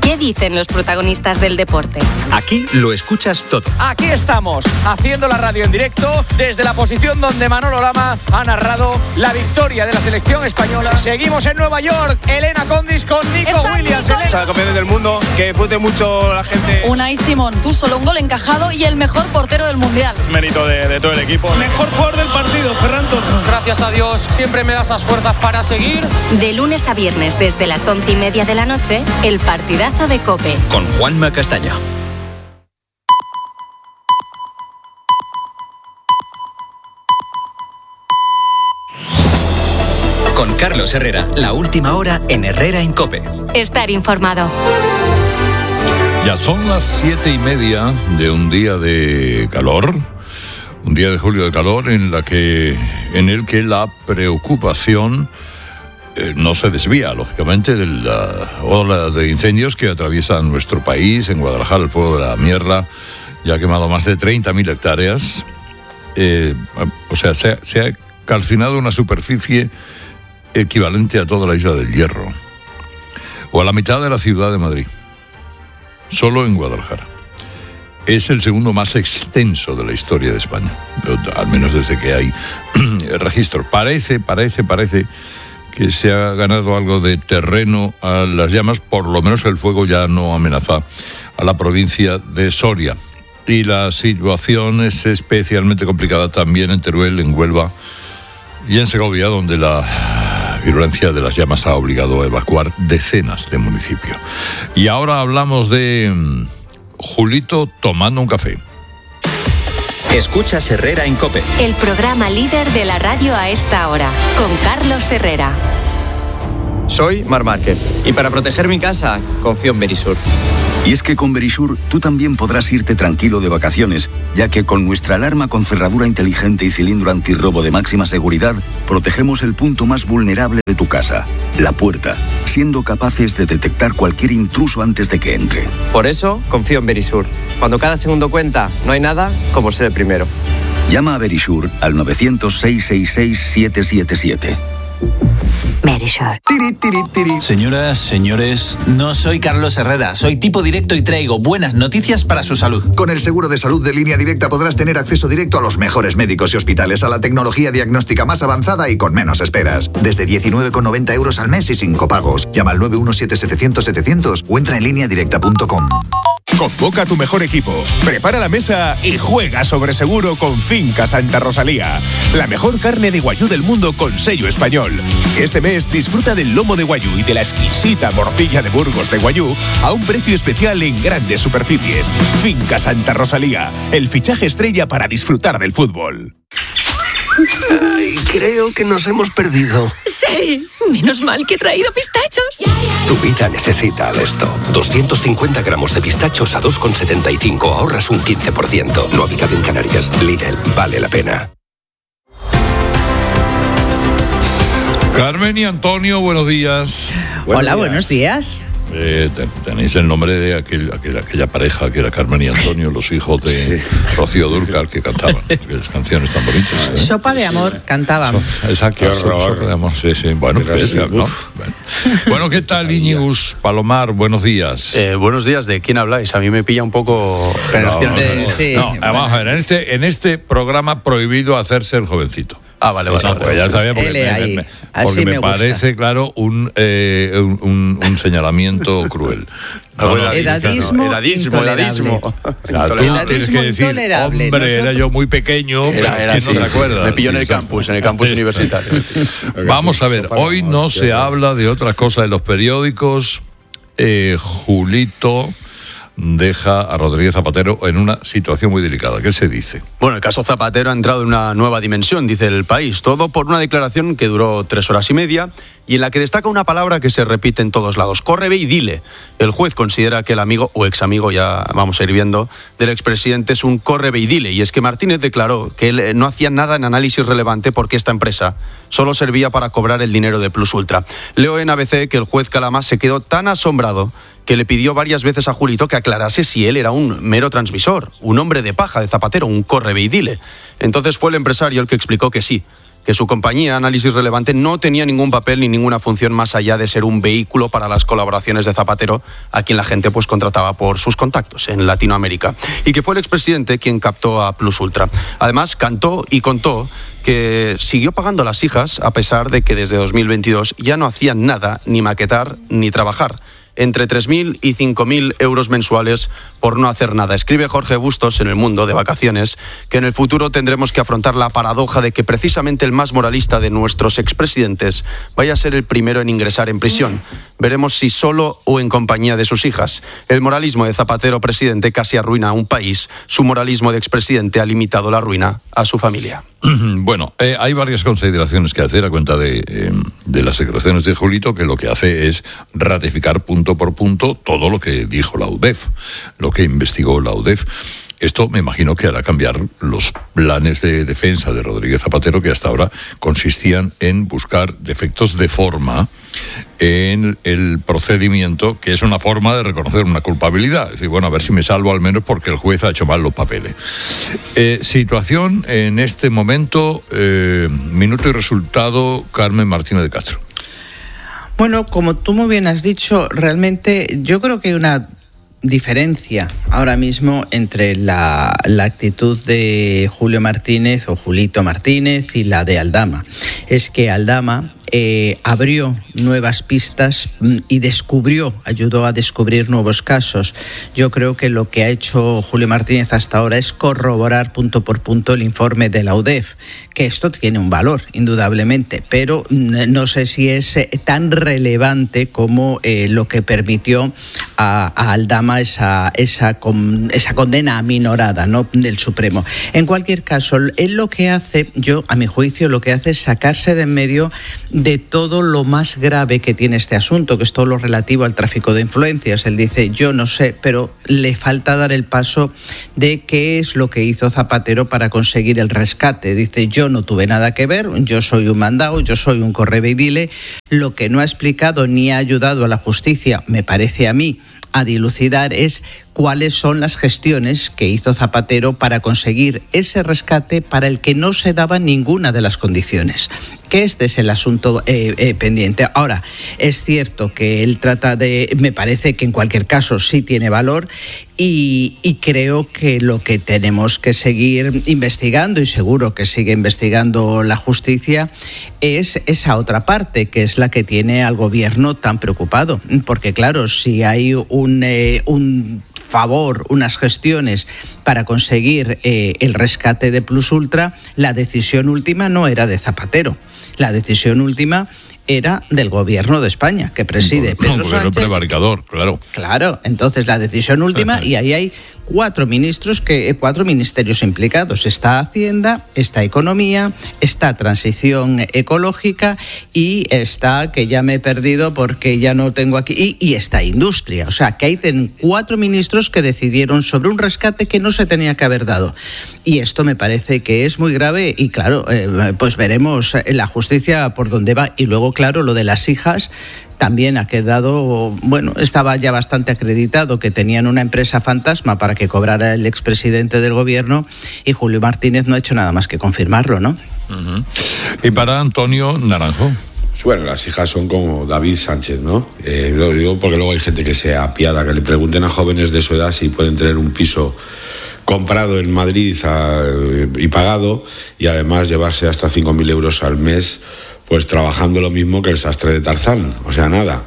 ¿Qué dicen los protagonistas del deporte? Aquí lo escuchas todo. Aquí estamos, haciendo la radio en directo desde la posición donde Manolo Lama ha narrado la victoria de la selección española. Seguimos en Nueva York, Elena Condis con Nico Williams. O sea, campeones del mundo, que disfrute mucho la gente. Unai Simón, tú solo un gol encajado y el mejor portero del Mundial. Es mérito de todo el equipo. Mejor jugador del partido, Ferran Torres. Gracias a Dios, siempre me da esas fuerzas para seguir. De lunes a viernes desde las 11:30 de la noche, el partidazo de COPE. Con Juanma Castaño. Con Carlos Herrera, la última hora en Herrera en COPE. Estar informado. Ya son las 7:30 de un día de calor, un día de julio de calor en el que la preocupación no se desvía, lógicamente, de la ola de incendios que atraviesa nuestro país. En Guadalajara, el fuego de la Mierla ya ha quemado más de 30.000 hectáreas. O sea, se ha calcinado una superficie equivalente a toda la isla del Hierro, o a la mitad de la ciudad de Madrid, solo en Guadalajara. Es el segundo más extenso de la historia de España, al menos desde que hay registro. Parece que se ha ganado algo de terreno a las llamas, por lo menos el fuego ya no amenaza a la provincia de Soria. Y la situación es especialmente complicada también en Teruel, en Huelva y en Segovia, donde la virulencia de las llamas ha obligado a evacuar decenas de municipios. Y ahora hablamos de Julito tomando un café. Escuchas Herrera en COPE. El programa líder de la radio a esta hora, con Carlos Herrera. Soy Marc Márquez y para proteger mi casa confío en Verisur. Y es que con Verisur tú también podrás irte tranquilo de vacaciones, ya que con nuestra alarma con cerradura inteligente y cilindro antirrobo de máxima seguridad, protegemos el punto más vulnerable de tu casa, la puerta, siendo capaces de detectar cualquier intruso antes de que entre. Por eso confío en Verisur. Cuando cada segundo cuenta, no hay nada como ser el primero. Llama a Verisur al 900-666-777. Verisur. Señoras, señores, no soy Carlos Herrera, soy tipo directo y traigo buenas noticias para su salud. Con el seguro de salud de Línea Directa podrás tener acceso directo a los mejores médicos y hospitales, a la tecnología diagnóstica más avanzada y con menos esperas. Desde 19,90 euros al mes y sin copagos. Llama al 917-700-700 o entra en lineadirecta.com. Convoca a tu mejor equipo, prepara la mesa y juega sobre seguro con Finca Santa Rosalía. La mejor carne de guayú del mundo con sello español. Este mes disfruta del lomo de guayú y de la exquisita morcilla de Burgos de guayú a un precio especial en grandes superficies. Finca Santa Rosalía, el fichaje estrella para disfrutar del fútbol. Ay, creo que nos hemos perdido. Sí, menos mal que he traído pistachos. Tu vida necesita Alesto. 250 gramos de pistachos a 2,75. Ahorras un 15%. No habitado en Canarias. Lidl, vale la pena. Carmen y Antonio, buenos días. Hola, buenos días. Tenéis el nombre de aquella pareja que era Carmen y Antonio, los hijos de Rocío Dúrcal, que cantaban aquellas canciones tan bonitas. Sopa de amor, cantaban. Exacto, sopa de amor, sí. Bueno, ¿no? Bueno, ¿qué tal, Íñigus Palomar? Buenos días. Buenos días, ¿de quién habláis? A mí me pilla un poco generación. Vamos a ver, en este programa prohibido hacerse el jovencito. Ah, vale. Ya está bien, porque me parece, claro, un señalamiento cruel. Edadismo. Claro, tú tienes que decir, hombre, era yo muy pequeño, ¿quién no se acuerda? Me pilló en el campus universitario. Vamos a ver, hoy no se habla de otra cosa en los periódicos. Julito deja a Rodríguez Zapatero en una situación muy delicada. ¿Qué se dice? Bueno, el caso Zapatero ha entrado en una nueva dimensión, dice El País. Todo por una declaración que duró 3 horas y media y en la que destaca una palabra que se repite en todos lados. Corre, ve y dile. El juez considera que el amigo o examigo, ya vamos a ir viendo, del expresidente es un corre, ve y dile. Y es que Martínez declaró que él no hacía nada en análisis relevante porque esta empresa solo servía para cobrar el dinero de Plus Ultra. Leo en ABC que el juez Calamás se quedó tan asombrado que le pidió varias veces a Julito que aclarase si él era un mero transmisor, un hombre de paja de Zapatero, un corre, ve y dile. Entonces fue el empresario el que explicó que sí, que su compañía, Análisis Relevante, no tenía ningún papel ni ninguna función más allá de ser un vehículo para las colaboraciones de Zapatero, a quien la gente pues contrataba por sus contactos en Latinoamérica, y que fue el expresidente quien captó a Plus Ultra. Además, cantó y contó que siguió pagando a las hijas a pesar de que desde 2022 ya no hacían nada, ni maquetar ni trabajar. Entre 3.000 y 5.000 euros mensuales por no hacer nada. Escribe Jorge Bustos en El Mundo, de vacaciones, que en el futuro tendremos que afrontar la paradoja de que precisamente el más moralista de nuestros expresidentes vaya a ser el primero en ingresar en prisión. Veremos si solo o en compañía de sus hijas. El moralismo de Zapatero presidente casi arruina a un país. Su moralismo de expresidente ha limitado la ruina a su familia. Bueno, hay varias consideraciones que hacer a cuenta de las declaraciones de Julito, que lo que hace es ratificar punto por punto todo lo que dijo la UDEF, lo que investigó la UDEF. Esto me imagino que hará cambiar los planes de defensa de Rodríguez Zapatero, que hasta ahora consistían en buscar defectos de forma en el procedimiento, que es una forma de reconocer una culpabilidad. Es decir, bueno, a ver si me salvo al menos porque el juez ha hecho mal los papeles. Situación en este momento, minuto y resultado, Carmen Martínez de Castro. Bueno, como tú muy bien has dicho, realmente yo creo que hay una diferencia ahora mismo entre la actitud de Julio Martínez o Julito Martínez y la de Aldama. Es que Aldama abrió nuevas pistas y ayudó a descubrir nuevos casos. Yo creo que lo que ha hecho Julio Martínez hasta ahora es corroborar punto por punto el informe de la UDEF, que esto tiene un valor, indudablemente, pero no sé si es tan relevante como lo que permitió a Aldama esa condena aminorada, ¿no?, del Supremo. En cualquier caso, él lo que hace, a mi juicio, lo que hace es sacarse de en medio de todo lo más grave que tiene este asunto, que es todo lo relativo al tráfico de influencias. Él dice, yo no sé, pero le falta dar el paso de qué es lo que hizo Zapatero para conseguir el rescate. Dice, yo no tuve nada que ver, yo soy un mandado, yo soy un correve y dile. Lo que no ha explicado ni ha ayudado a la justicia, me parece a mí, a dilucidar es cuáles son las gestiones que hizo Zapatero para conseguir ese rescate para el que no se daban ninguna de las condiciones. Que este es el asunto pendiente. Ahora, es cierto que él me parece que en cualquier caso sí tiene valor y creo que lo que tenemos que seguir investigando, y seguro que sigue investigando la justicia, es esa otra parte, que es la que tiene al gobierno tan preocupado. Porque claro, si hay un favor, unas gestiones para conseguir el rescate de Plus Ultra, la decisión última no era de Zapatero. La decisión última era del gobierno de España, que preside Pedro Sánchez. Prevaricador, claro. Claro, entonces la decisión última, y ahí hay cuatro ministerios implicados. Está Hacienda, está Economía, está Transición Ecológica y está, que ya me he perdido porque ya no tengo aquí, y está Industria. O sea, que hay 4 ministros que decidieron sobre un rescate que no se tenía que haber dado. Y esto me parece que es muy grave y claro, pues veremos la justicia por dónde va. Y luego, claro, lo de las hijas también ha quedado, bueno, estaba ya bastante acreditado que tenían una empresa fantasma para que cobrara el expresidente del gobierno, y Julio Martínez no ha hecho nada más que confirmarlo, ¿no? Uh-huh. Y para Antonio Naranjo. Bueno, las hijas son como David Sánchez, ¿no? Lo digo porque luego hay gente que se apiada, que le pregunten a jóvenes de su edad si pueden tener un piso comprado en Madrid y pagado, y además llevarse hasta 5.000 euros al mes, pues trabajando lo mismo que el sastre de Tarzán. O sea, nada.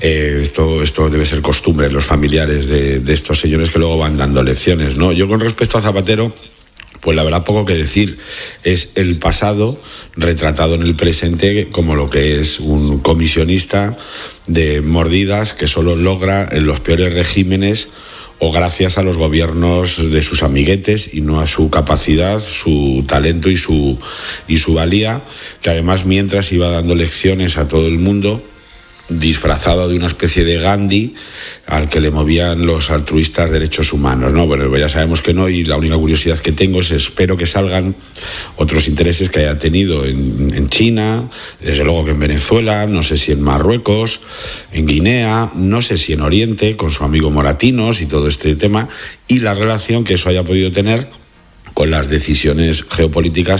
Esto debe ser costumbre en los familiares de estos señores que luego van dando lecciones, ¿no? Yo con respecto a Zapatero, pues la verdad poco que decir. Es el pasado retratado en el presente como lo que es un comisionista de mordidas que solo logra en los peores regímenes o gracias a los gobiernos de sus amiguetes y no a su capacidad, su talento y su valía, que además mientras iba dando lecciones a todo el mundo, disfrazado de una especie de Gandhi al que le movían los altruistas derechos humanos, ¿no? Bueno, ya sabemos que no, y la única curiosidad que tengo es espero que salgan otros intereses que haya tenido en China, desde luego que en Venezuela, no sé si en Marruecos, en Guinea, no sé si en Oriente, con su amigo Moratinos y todo este tema, y la relación que eso haya podido tener con las decisiones geopolíticas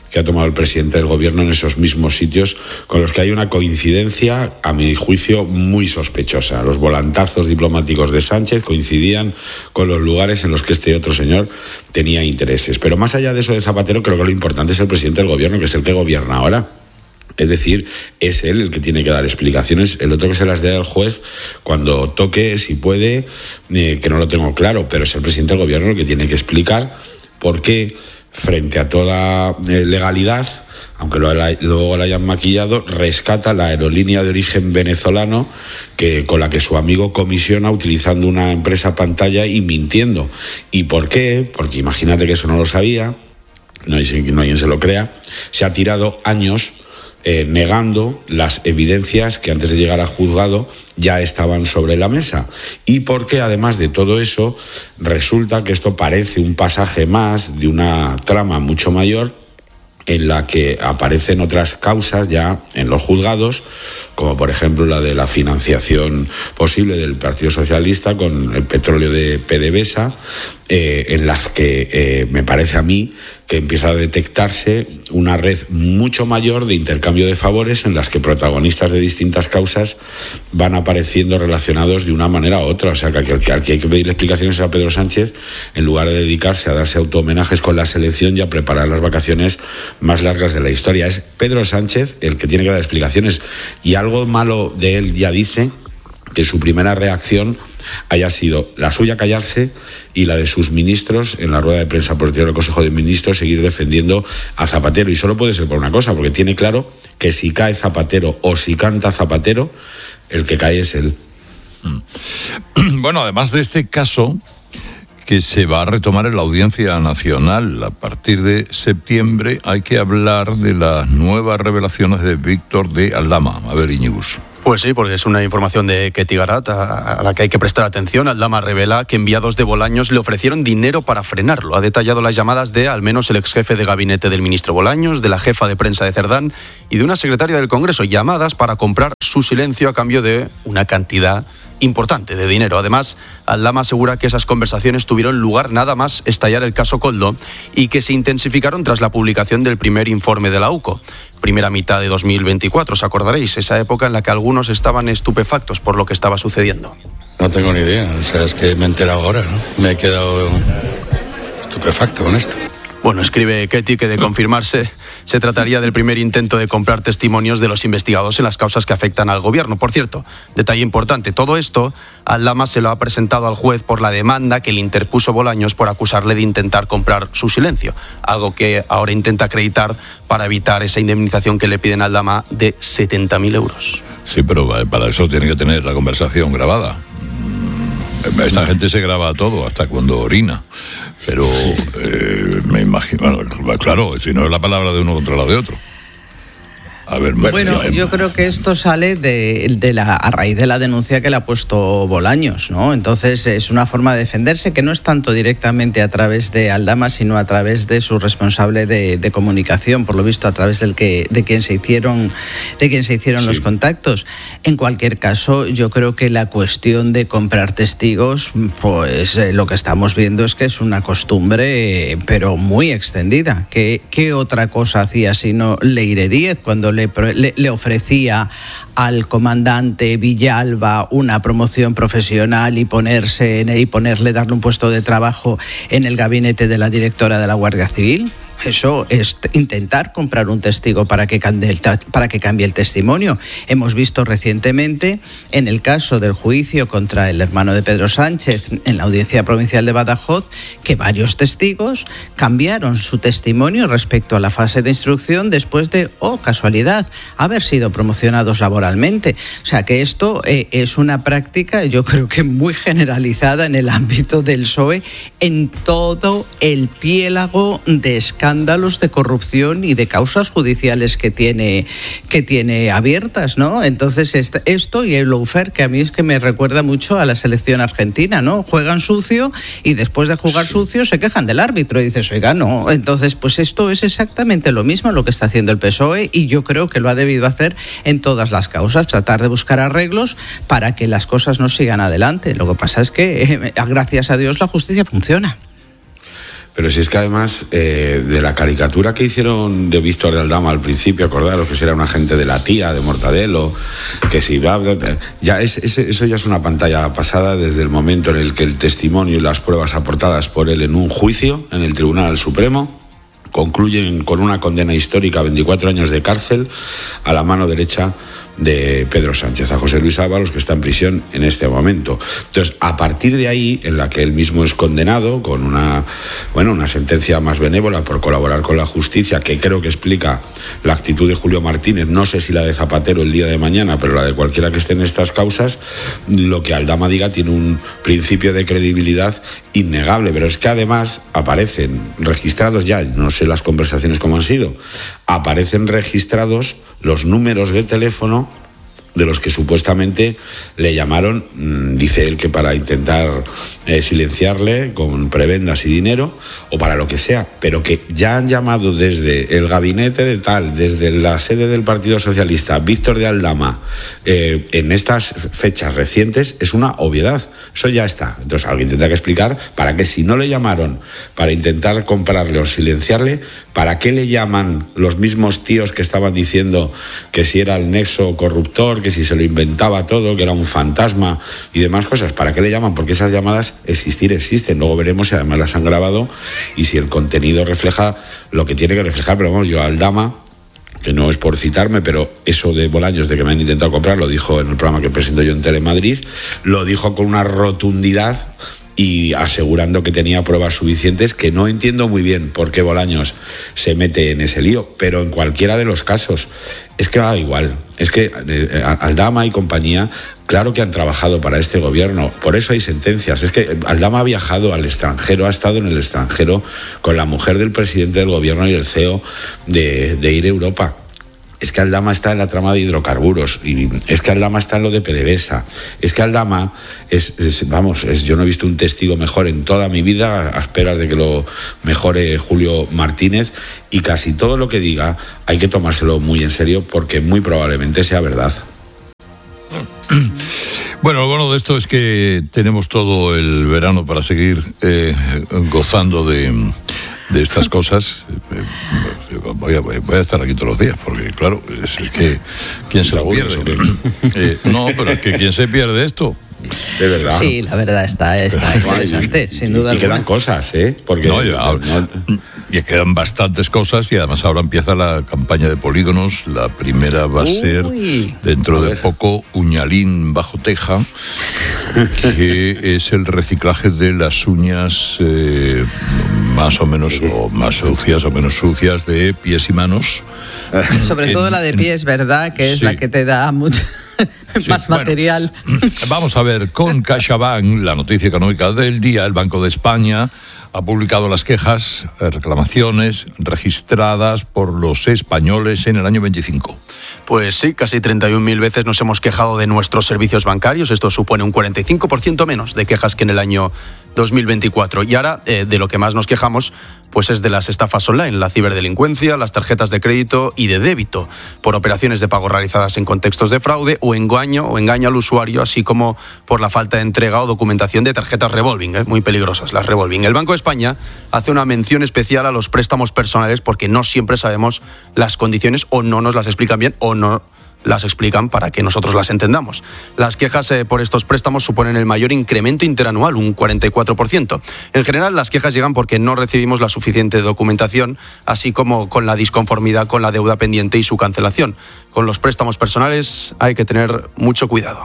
que ha tomado el presidente del gobierno en esos mismos sitios, con los que hay una coincidencia, a mi juicio, muy sospechosa. Los volantazos diplomáticos de Sánchez coincidían con los lugares en los que este otro señor tenía intereses. Pero más allá de eso de Zapatero, creo que lo importante es el presidente del gobierno, que es el que gobierna ahora. Es decir, es él el que tiene que dar explicaciones, el otro que se las dé al juez cuando toque, si puede, que no lo tengo claro, pero es el presidente del gobierno el que tiene que explicar por qué, frente a toda legalidad, aunque luego la hayan maquillado, rescata la aerolínea de origen venezolano con la que su amigo comisiona utilizando una empresa pantalla y mintiendo. ¿Y por qué? Porque imagínate que eso no lo sabía, no hay quien se lo crea, se ha tirado años negando las evidencias que antes de llegar a juzgado ya estaban sobre la mesa, y porque además de todo eso resulta que esto parece un pasaje más de una trama mucho mayor en la que aparecen otras causas ya en los juzgados, como por ejemplo la de la financiación posible del Partido Socialista con el petróleo de PDVSA, en las que me parece a mí que empieza a detectarse una red mucho mayor de intercambio de favores en las que protagonistas de distintas causas van apareciendo relacionados de una manera u otra. O sea, que al que hay que pedirle explicaciones es a Pedro Sánchez, en lugar de dedicarse a darse auto-homenajes con la selección y a preparar las vacaciones más largas de la historia. Es Pedro Sánchez el que tiene que dar explicaciones, y algo malo de él ya dice que su primera reacción haya sido la suya callarse y la de sus ministros en la rueda de prensa posterior al Consejo de Ministros seguir defendiendo a Zapatero. Y solo puede ser por una cosa, porque tiene claro que si cae Zapatero o si canta Zapatero, el que cae es él. Bueno, además de este caso, que se va a retomar en la Audiencia Nacional a partir de septiembre, hay que hablar de las nuevas revelaciones de Víctor de Aldama. A ver, Iñigus. Pues sí, porque es una información de Ketty Garat a la que hay que prestar atención. Aldama revela que enviados de Bolaños le ofrecieron dinero para frenarlo. Ha detallado las llamadas de al menos el exjefe de gabinete del ministro Bolaños, de la jefa de prensa de Cerdán y de una secretaria del Congreso, llamadas para comprar su silencio a cambio de una cantidad importante de dinero. Además, Aldama asegura que esas conversaciones tuvieron lugar nada más estallar el caso Koldo y que se intensificaron tras la publicación del primer informe de la UCO. Primera mitad de 2024, os acordaréis, esa época en la que algunos estaban estupefactos por lo que estaba sucediendo. No tengo ni idea, o sea, es que me he enterado ahora, ¿no? Me he quedado estupefacto con esto. Bueno, escribe Ketty que de confirmarse se trataría del primer intento de comprar testimonios de los investigados en las causas que afectan al gobierno. Por cierto, detalle importante, todo esto Aldama se lo ha presentado al juez por la demanda que le interpuso Bolaños por acusarle de intentar comprar su silencio, algo que ahora intenta acreditar para evitar esa indemnización que le piden a Aldama de 70.000 euros. Sí, pero para eso tiene que tener la conversación grabada. Esta gente se graba todo, hasta cuando orina. Pero me imagino, claro, si no es la palabra de uno contra la de otro. A ver, bueno, yo creo que esto sale a raíz de la denuncia que le ha puesto Bolaños, ¿no? Entonces es una forma de defenderse que no es tanto directamente a través de Aldama, sino a través de su responsable de comunicación, por lo visto a través de quien se hicieron los contactos. En cualquier caso, yo creo que la cuestión de comprar testigos, pues lo que estamos viendo es que es una costumbre, pero muy extendida. ¿Qué otra cosa hacía sino Leire Díez cuando le ofrecía al comandante Villalba una promoción profesional y darle un puesto de trabajo en el gabinete de la directora de la Guardia Civil? Eso es intentar comprar un testigo para que cambie el testimonio. Hemos visto recientemente, en el caso del juicio contra el hermano de Pedro Sánchez en la Audiencia Provincial de Badajoz, que varios testigos cambiaron su testimonio respecto a la fase de instrucción después de, casualidad, haber sido promocionados laboralmente. O sea que esto es una práctica, yo creo que muy generalizada en el ámbito del PSOE, en todo el piélago de escándalos de corrupción y de causas judiciales que tiene abiertas, ¿no? Entonces esto y el lawfare, que a mí es que me recuerda mucho a la selección argentina, ¿no? Juegan sucio y después de jugar sucio se quejan del árbitro y dices, oiga, no. Entonces, pues esto es exactamente lo mismo lo que está haciendo el PSOE, y yo creo que lo ha debido hacer en todas las causas, tratar de buscar arreglos para que las cosas no sigan adelante. Lo que pasa es que, gracias a Dios, la justicia funciona. Pero si es que además de la caricatura que hicieron de Víctor de Aldama al principio, acordaros que si era un agente de la tía, de Mortadelo, que si ya eso ya es una pantalla pasada desde el momento en el que el testimonio y las pruebas aportadas por él en un juicio en el Tribunal Supremo concluyen con una condena histórica, 24 años de cárcel, a la mano derecha de Pedro Sánchez, a José Luis Ábalos, que está en prisión en este momento. Entonces, a partir de ahí, en la que él mismo es condenado con una sentencia más benévola por colaborar con la justicia, que creo que explica la actitud de Julio Martínez, no sé si la de Zapatero el día de mañana, pero la de cualquiera que esté en estas causas, lo que Aldama diga tiene un principio de credibilidad innegable, pero es que además aparecen registrados ya, no sé las conversaciones cómo han sido, aparecen registrados los números de teléfono de los que supuestamente le llamaron, dice él que para intentar silenciarle con prebendas y dinero o para lo que sea, pero que ya han llamado desde el gabinete de tal, desde la sede del Partido Socialista, Víctor de Aldama, en estas fechas recientes, es una obviedad, eso ya está. Entonces alguien tendrá que explicar para qué, si no le llamaron para intentar comprarle o silenciarle, ¿para qué le llaman los mismos tíos que estaban diciendo que si era el nexo corruptor, que si se lo inventaba todo, que era un fantasma y demás cosas? ¿Para qué le llaman? Porque esas llamadas existen. Luego veremos si además las han grabado y si el contenido refleja lo que tiene que reflejar. Pero vamos, yo a Aldama, que no es por citarme, pero eso de Bolaños, de que me han intentado comprar, lo dijo en el programa que presento yo en Telemadrid, lo dijo con una rotundidad y asegurando que tenía pruebas suficientes, que no entiendo muy bien por qué Bolaños se mete en ese lío, pero en cualquiera de los casos es que da igual. Es que Aldama y compañía, claro que han trabajado para este gobierno, por eso hay sentencias. Es que Aldama ha viajado al extranjero, ha estado en el extranjero con la mujer del presidente del gobierno y el CEO de Ir Europa. Es que Aldama está en la trama de hidrocarburos, y es que Aldama está en lo de PDVSA, es que Aldama yo no he visto un testigo mejor en toda mi vida, a esperas de que lo mejore Julio Martínez, y casi todo lo que diga hay que tomárselo muy en serio porque muy probablemente sea verdad. Bueno, lo bueno de esto es que tenemos todo el verano para seguir gozando de estas cosas. Voy a estar aquí todos los días, porque claro, es que ¿quién se lo pierde? No, pero es que ¿quién se pierde esto? De verdad. Sí, la verdad está interesante, sin duda. Y quedan cosas, porque y quedan bastantes cosas, y además ahora empieza la campaña de polígonos. La primera va a ser dentro de poco Uñalín bajo teja, que es el reciclaje de las uñas más o menos, o más sucias o menos sucias, de pies y manos. Sobre todo la de pies, ¿verdad? Que es la que te da mucho más material. Vamos a ver, con CaixaBank, la noticia económica del día. El Banco de España ha publicado las quejas, reclamaciones registradas por los españoles en el año 25. Pues sí, casi 31.000 veces nos hemos quejado de nuestros servicios bancarios. Esto supone un 45% menos de quejas que en el año 2024. Y ahora, de lo que más nos quejamos, pues es de las estafas online, la ciberdelincuencia, las tarjetas de crédito y de débito, por operaciones de pago realizadas en contextos de fraude o engaño al usuario, así como por la falta de entrega o documentación de tarjetas revolving, muy peligrosas las revolving. El Banco de España hace una mención especial a los préstamos personales porque no siempre sabemos las condiciones, o no nos las explican bien, o no las explican para que nosotros las entendamos. Las quejas por estos préstamos suponen el mayor incremento interanual, un 44%. En general, las quejas llegan porque no recibimos la suficiente documentación, así como con la disconformidad con la deuda pendiente y su cancelación. Con los préstamos personales hay que tener mucho cuidado.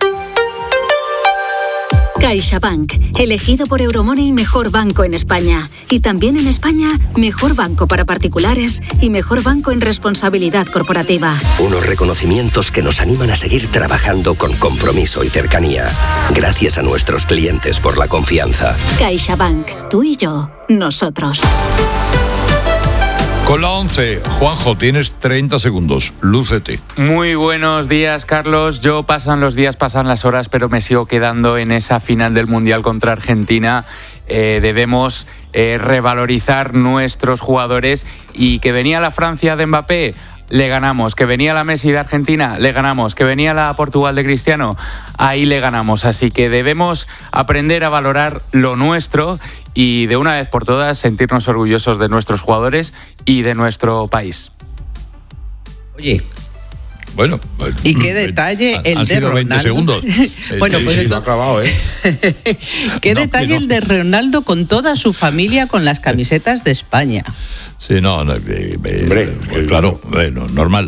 CaixaBank, elegido por Euromoney mejor banco en España. Y también en España, mejor banco para particulares y mejor banco en responsabilidad corporativa. Unos reconocimientos que nos animan a seguir trabajando con compromiso y cercanía. Gracias a nuestros clientes por la confianza. CaixaBank, tú y yo, nosotros. Con la 11, Juanjo, tienes 30 segundos. Lúcete. Muy buenos días, Carlos. Pasan los días, pasan las horas, pero me sigo quedando en esa final del Mundial contra Argentina. Debemos revalorizar nuestros jugadores, y que venía la Francia de Mbappé le ganamos. Que venía la Messi de Argentina, le ganamos. Que venía la Portugal de Cristiano, ahí le ganamos. Así que debemos aprender a valorar lo nuestro y de una vez por todas sentirnos orgullosos de nuestros jugadores y de nuestro país. Oye, bueno, y qué detalle el de Ronaldo. 20 segundos. Bueno, pues sí, lo ha clavado, ¿eh? Qué detalle el de Ronaldo con toda su familia con las camisetas de España. Sí, hombre, claro, normal.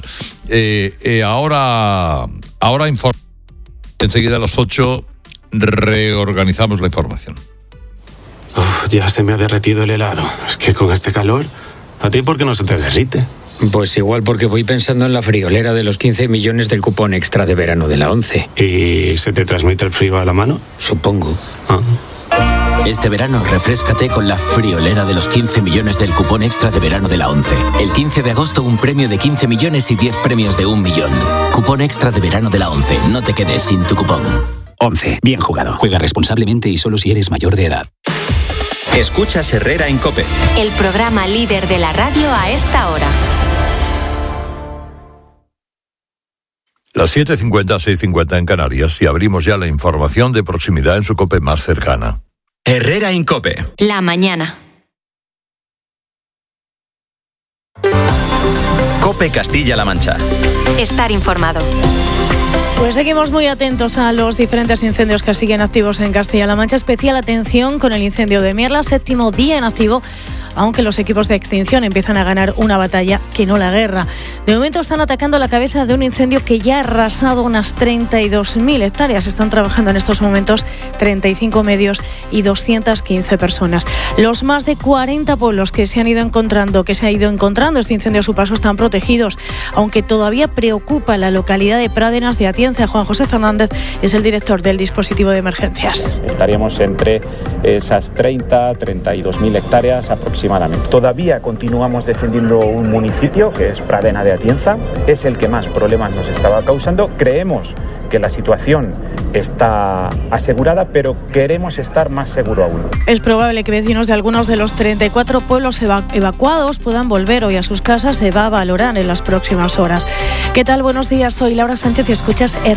Ahora informa. Enseguida a las 8 reorganizamos la información. Ya se me ha derretido el helado. Es que con este calor, ¿a ti por qué no se te derrite? Pues igual porque voy pensando en la friolera de los 15 millones del cupón extra de verano de la 11. ¿Y se te transmite el frío a la mano? Supongo. Este verano refréscate con la friolera de los 15 millones del cupón extra de verano de la 11. El 15 de agosto un premio de 15 millones y 10 premios de 1 millón. Cupón extra de verano de la 11. No te quedes sin tu cupón. 11. Bien jugado. Juega responsablemente y solo si eres mayor de edad. Escuchas Herrera en COPE. El programa líder de la radio a esta hora. Las 7:50, 6:50 en Canarias y abrimos ya la información de proximidad en su COPE más cercana. Herrera en COPE. La mañana. COPE Castilla-La Mancha. Estar informado. Pues seguimos muy atentos a los diferentes incendios que siguen activos en Castilla-La Mancha. Especial atención con el incendio de Mierla, 7º día en activo, aunque los equipos de extinción empiezan a ganar una batalla que no la guerra. De momento están atacando la cabeza de un incendio que ya ha arrasado unas 32.000 hectáreas. Están trabajando en estos momentos 35 medios y 215 personas. Los más de 40 pueblos que se ha ido encontrando este incendio a su paso están protegidos, aunque todavía preocupa la localidad de Pradenas de Atienza. Juan José Fernández es el director del dispositivo de emergencias. Estaríamos entre esas 32.000 hectáreas aproximadamente. Todavía continuamos defendiendo un municipio que es Pradena de Atienza, es el que más problemas nos estaba causando. Creemos que la situación está asegurada, pero queremos estar más seguro aún. Es probable que vecinos de algunos de los 34 pueblos evacuados puedan volver hoy a sus casas. Se va a valorar en las próximas horas. ¿Qué tal? Buenos días, soy Laura Sánchez y escuchas